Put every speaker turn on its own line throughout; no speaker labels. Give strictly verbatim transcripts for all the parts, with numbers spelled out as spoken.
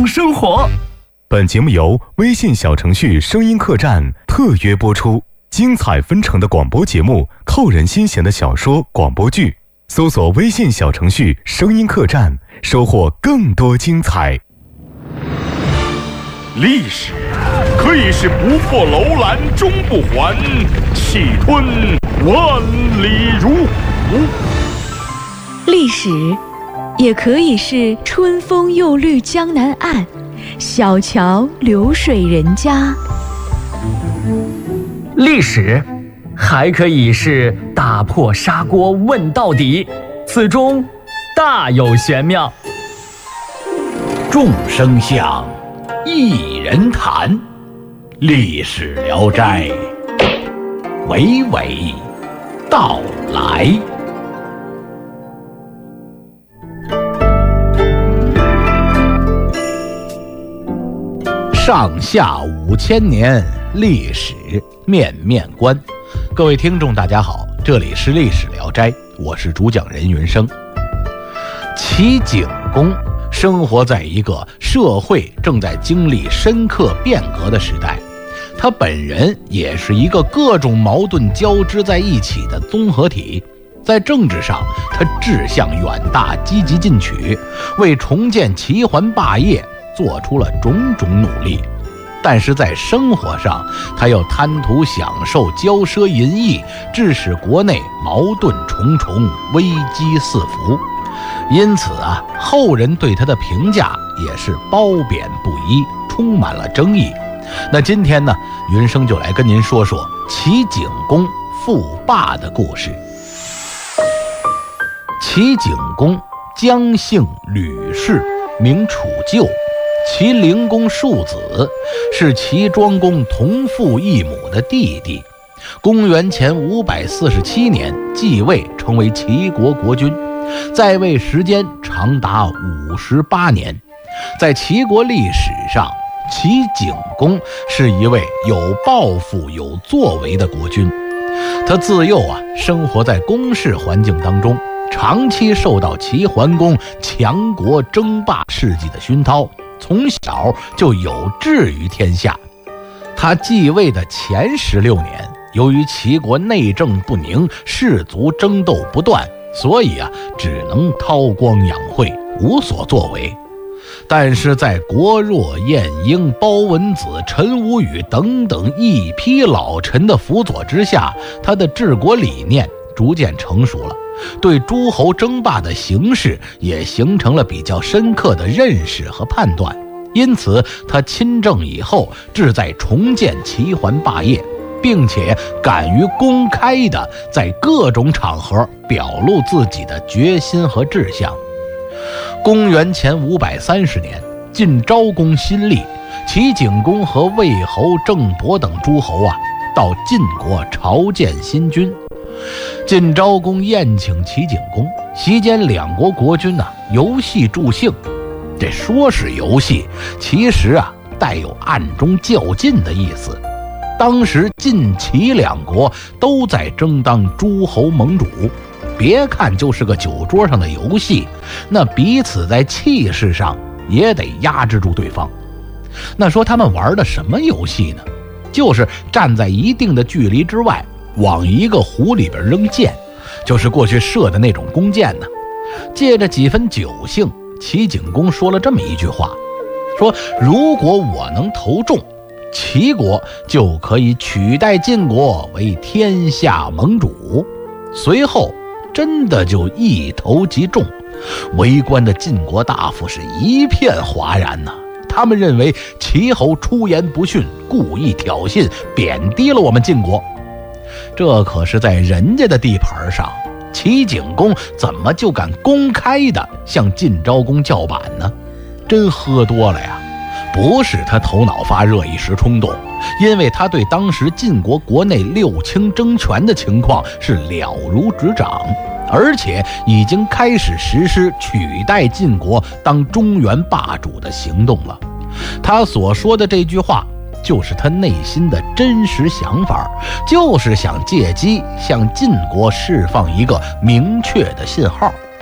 生活。本节目由微信小程序声音客栈特约播出，精彩纷呈的广播节目，扣人心弦的小说广播剧，搜索微信小程序声音客栈，收获更多精彩。
历史可以是不破楼兰终不还，气吞万里如虎；
历史也可以是春风又绿江南岸，小桥流水人家。
历史还可以是打破砂锅问到底，此中大有玄妙。
众生相，一人谈，历史聊斋，娓娓道来。上下五千年，历史面面观。各位听众大家好，这里是历史聊斋，我是主讲人云生。齐景公生活在一个社会正在经历深刻变革的时代，他本人也是一个各种矛盾交织在一起的综合体。在政治上，他志向远大，积极进取，为重建齐桓霸业做出了种种努力。但是在生活上，他又贪图享受，骄奢淫逸，致使国内矛盾重重，危机四伏。因此啊，后人对他的评价也是褒贬不一，充满了争议。那今天呢，云生就来跟您说说齐景公复霸的故事。齐景公姜姓吕氏，名楚旧，其灵公庶子，是齐庄公同父异母的弟弟。公元前五百四十七年继位，成为齐国国君，在位时间长达五十八年。在齐国历史上，齐景公是一位有抱负、有作为的国君。他自幼啊，生活在公室环境当中，长期受到齐桓公强国争霸事迹的熏陶，从小就有志于天下。他继位的前十六年，由于齐国内政不宁，士族争斗不断，所以啊，只能韬光养晦，无所作为。但是在国若、晏婴、包文子、陈无宇等等一批老臣的辅佐之下，他的治国理念逐渐成熟了，对诸侯争霸的形势也形成了比较深刻的认识和判断。因此他亲政以后，志在重建齐桓霸业，并且敢于公开地在各种场合表露自己的决心和志向。公元前五百三十年，晋昭公新立，齐景公和魏侯、郑伯等诸侯啊，到晋国朝见新君。晋昭公宴请齐景公，席间两国国君呢、啊、游戏助兴。这说是游戏，其实啊带有暗中较劲的意思。当时晋齐两国都在争当诸侯盟主，别看就是个酒桌上的游戏，那彼此在气势上也得压制住对方。那说他们玩的什么游戏呢？就是站在一定的距离之外，往一个湖里边扔箭，就是过去射的那种弓箭呢。借着几分酒兴，齐景公说了这么一句话，说如果我能投中，齐国就可以取代晋国为天下盟主。随后真的就一投即中，围观的晋国大夫是一片哗然呐、啊。他们认为齐侯出言不逊，故意挑衅，贬低了我们晋国。这可是在人家的地盘上，齐景公怎么就敢公开的向晋昭公叫板呢？真喝多了呀！不是他头脑发热一时冲动，因为他对当时晋国国内六卿争权的情况是了如指掌，而且已经开始实施取代晋国当中原霸主的行动了。他所说的这句话就是他内心的真实想法，就是想借机向晋国释放一个明确的信号。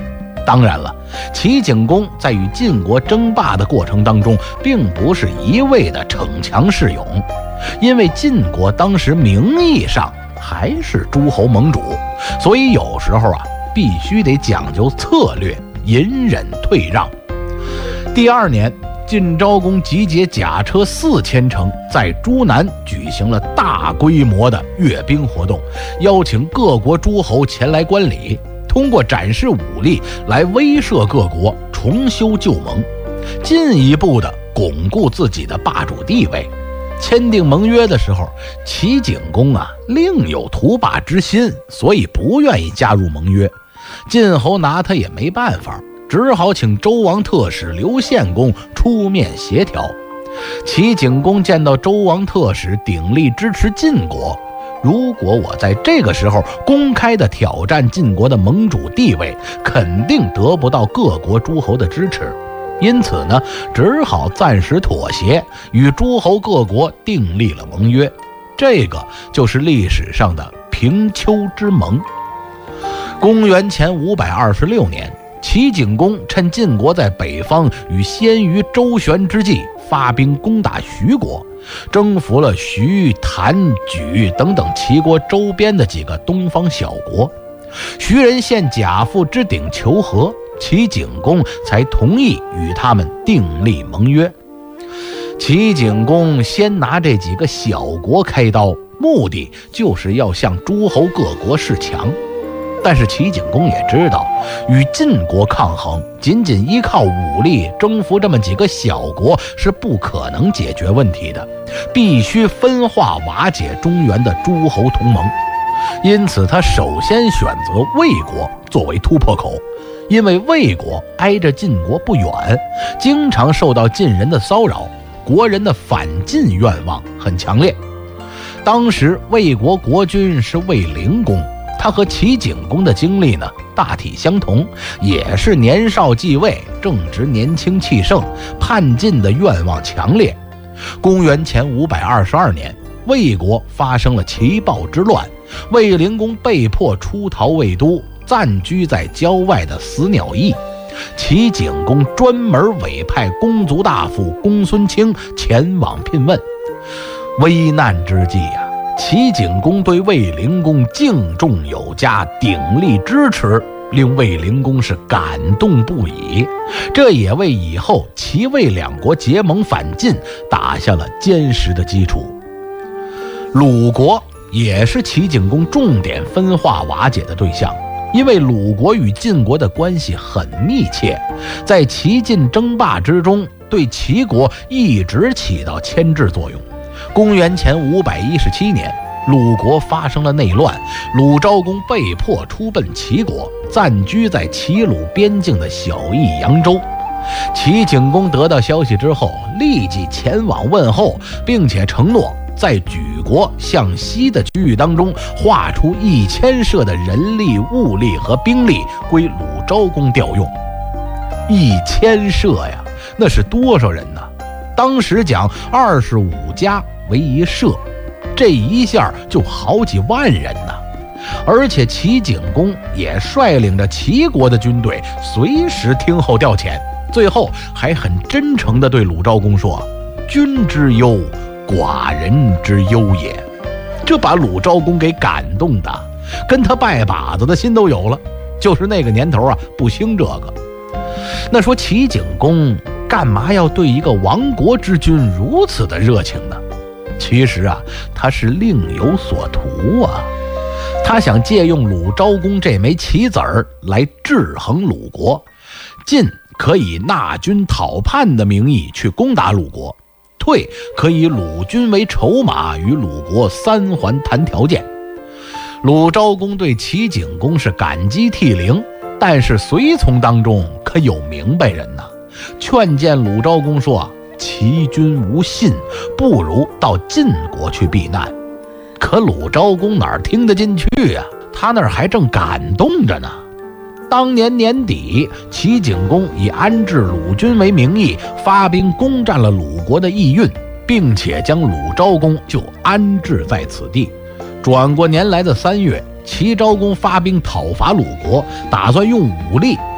当然了，齐景公在与晋国争霸的过程当中，并不是一味的逞强示勇，因为晋国当时名义上还是诸侯盟主，所以有时候啊，必须得讲究策略，隐忍退让。第二年，晋昭公集结甲车四千乘，在诸南举行了大规模的阅兵活动，邀请各国诸侯前来观礼，通过展示武力来威慑各国，重修旧盟，进一步的巩固自己的霸主地位。签订盟约的时候，齐景公啊另有图霸之心，所以不愿意加入盟约。晋侯拿他也没办法，只好请周王特使刘献公出面协调。齐景公见到周王特使鼎力支持晋国，如果我在这个时候公开的挑战晋国的盟主地位，肯定得不到各国诸侯的支持，因此呢，只好暂时妥协，与诸侯各国订立了盟约。这个就是历史上的平丘之盟。公元前五百二十六年，齐景公趁晋国在北方与先于周旋之际，发兵攻打徐国，征服了徐、谭、莒等等齐国周边的几个东方小国。徐人献甲父之鼎求和，齐景公才同意与他们订立盟约。齐景公先拿这几个小国开刀，目的就是要向诸侯各国示强。但是齐景公也知道，与晋国抗衡，仅仅依靠武力征服这么几个小国是不可能解决问题的，必须分化瓦解中原的诸侯同盟。因此他首先选择魏国作为突破口，因为魏国挨着晋国不远，经常受到晋人的骚扰，国人的反晋愿望很强烈。当时魏国国君是魏灵公，他和齐景公的经历呢大体相同，也是年少继位，正值年轻气盛，叛晋的愿望强烈。公元前五百二十二年，魏国发生了齐暴之乱，魏灵公被迫出逃魏都，暂居在郊外的死鸟驿。齐景公专门委派公族大夫公孙卿前往聘问。危难之际啊，齐景公对魏灵公敬重有加，鼎力支持，令魏灵公是感动不已。这也为以后齐魏两国结盟反晋打下了坚实的基础。鲁国也是齐景公重点分化瓦解的对象，因为鲁国与晋国的关系很密切，在齐晋争霸之中，对齐国一直起到牵制作用。公元前五百一十七年，鲁国发生了内乱，鲁昭公被迫出奔齐国，暂居在齐鲁边境的小邑扬州。齐景公得到消息之后，立即前往问候，并且承诺在莒国向西的区域当中划出一千舍的人力、物力和兵力归鲁昭公调用。一千舍呀，那是多少人呢？当时讲二十五家为一舍，这一下就好几万人呢。而且齐景公也率领着齐国的军队随时听候调遣，最后还很真诚地对鲁昭公说：“君之忧，寡人之忧也。”这把鲁昭公给感动的，跟他拜把子的心都有了。就是那个年头啊，不兴这个。那说齐景公干嘛要对一个亡国之君如此的热情呢？其实啊，他是另有所图啊。他想借用鲁昭公这枚棋子儿来制衡鲁国，晋可以纳军讨叛的名义去攻打鲁国，退可以鲁军为筹码与鲁国三环谈条件。鲁昭公对齐景公是感激涕零，但是随从当中可有明白人呐，劝谏鲁昭公说：“齐君无信，不如到晋国去避难。”可鲁昭公哪儿听得进去啊？他那儿还正感动着呢。当年年底，齐景公以安置鲁军为名义，发兵攻占了鲁国的邑运，并且将鲁昭公就安置在此地。转过年来的三月，齐昭公发兵讨伐鲁国，打算用武力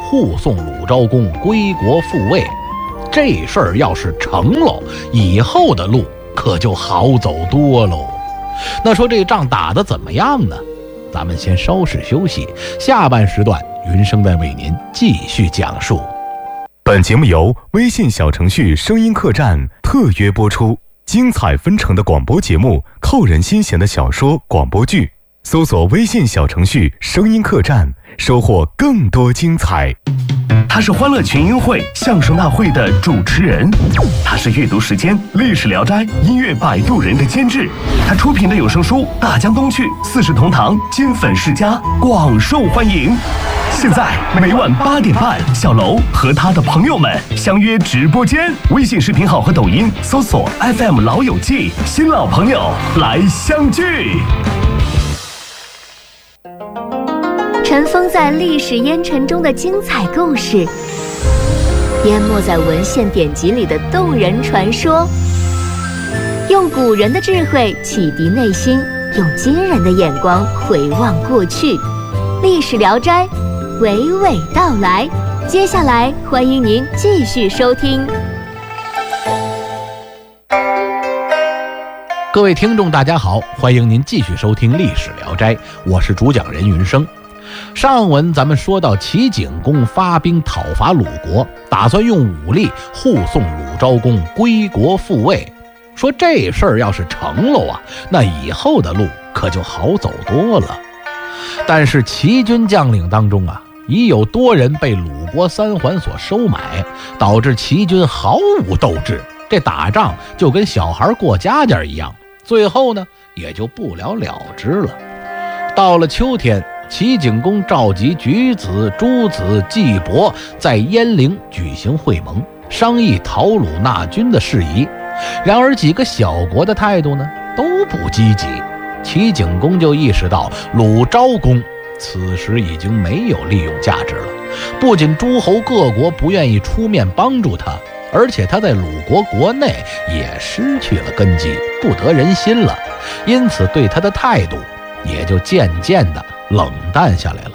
护送鲁昭公归国复位。这事儿要是成了，以后的路可就好走多喽。那说这仗打得怎么样呢？咱们先稍事休息，下半时段云生再为您继续讲述。
本节目由微信小程序声音客栈特约播出，精彩纷呈的广播节目，扣人心弦的小说广播剧，搜索微信小程序声音客栈，收获更多精彩。
他是欢乐群英会相声大会的主持人，他是阅读时间历史聊斋音乐摆渡人的监制，他出品的有声书《大江东去》《四世同堂》金粉世家广受欢迎。现在每晚八点半，小楼和他的朋友们相约直播间，微信视频号和抖音搜索 F M 老友记，新老朋友来相聚。
尘封在历史烟尘中的精彩故事，淹没在文献典籍里的动人传说，用古人的智慧启迪内心，用今人的眼光回望过去。历史聊斋娓娓道来，接下来欢迎您继续收听。
各位听众大家好，欢迎您继续收听历史聊斋，我是主讲人云生。上文咱们说到齐景公发兵讨伐鲁国，打算用武力护送鲁昭公归国复位，说这事儿要是成了啊，那以后的路可就好走多了。但是齐军将领当中啊，已有多人被鲁国三桓所收买，导致齐军毫无斗志，这打仗就跟小孩过家家一样，最后呢也就不了了之了。到了秋天，齐景公召集举子、诸子、季伯在鄢陵举行会盟，商议讨鲁纳军的事宜。然而几个小国的态度呢都不积极，齐景公就意识到鲁昭公此时已经没有利用价值了，不仅诸侯各国不愿意出面帮助他，而且他在鲁国国内也失去了根基，不得人心了，因此对他的态度也就渐渐的冷淡下来了。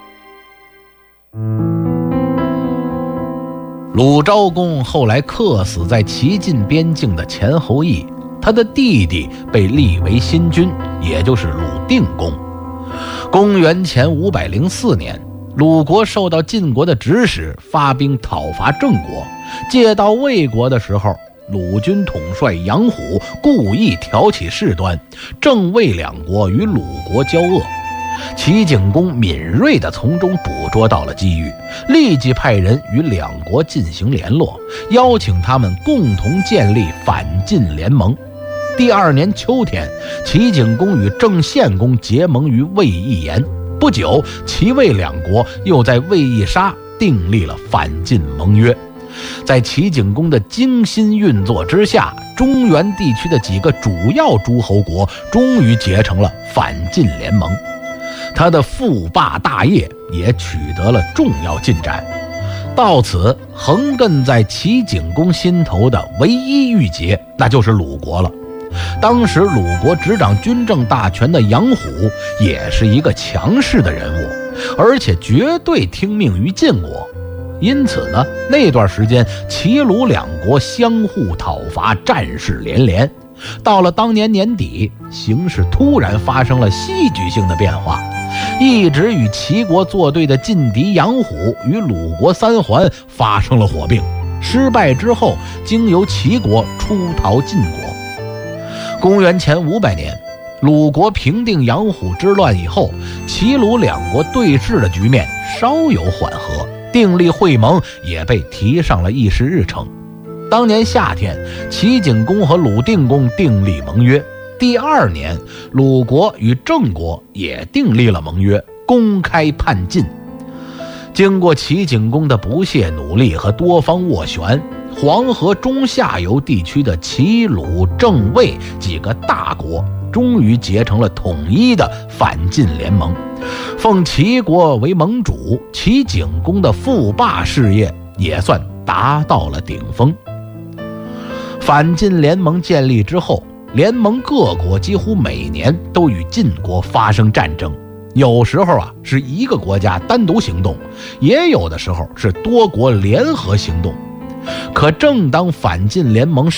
鲁昭公后来客死在齐晋边境的前侯邑，他的弟弟被立为新君，也就是鲁定公。公元前五百零四年，鲁国受到晋国的指使，发兵讨伐郑国。借到魏国的时候，鲁军统帅杨虎故意挑起事端，郑魏两国与鲁国交恶。齐景公敏锐地从中捕捉到了机遇，立即派人与两国进行联络，邀请他们共同建立反晋联盟。第二年秋天，齐景公与郑献公结盟于魏义延，不久齐魏两国又在魏义沙订立了反晋盟约。在齐景公的精心运作之下，中原地区的几个主要诸侯国终于结成了反晋联盟，他的复霸大业也取得了重要进展。到此，横亘在齐景公心头的唯一郁结，那就是鲁国了。当时鲁国执掌军政大权的杨虎也是一个强势的人物，而且绝对听命于晋国。因此呢，那段时间齐鲁两国相互讨伐，战事连连。到了当年年底，形势突然发生了戏剧性的变化，一直与齐国作对的劲敌杨虎与鲁国三桓发生了火并，失败之后经由齐国出逃晋国。公元前五百年，鲁国平定杨虎之乱以后，齐鲁两国对峙的局面稍有缓和，订立会盟也被提上了议事日程。当年夏天，齐景公和鲁定公订立盟约。第二年，鲁国与郑国也订立了盟约，公开叛晋。经过齐景公的不懈努力和多方斡旋，黄河中下游地区的齐鲁郑魏几个大国终于结成了统一的反晋联盟，奉齐国为盟主，齐景公的复霸事业也算达到了顶峰。反晋联盟建立之后，联盟各国几乎每年都与晋国发生战争， 有时候啊是一个国家单独行动，也有的时候是多国联合行动。可正当反晋联盟